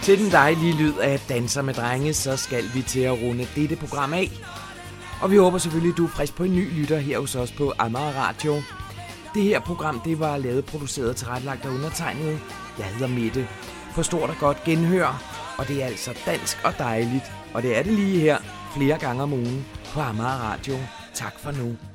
Til den dejlige lyd af Danser med Drenge, så skal vi til at runde dette program af. Og vi håber selvfølgelig, at du er frisk på en ny lytter her hos os på Amager Radio. Det her program, det var lavet, produceret og tilrettelagt af undertegnet. Jeg hedder Mette. På stort og godt genhør. Og det er altså dansk og dejligt. Og det er det lige her flere gange om ugen på Amager Radio. Tak for nu.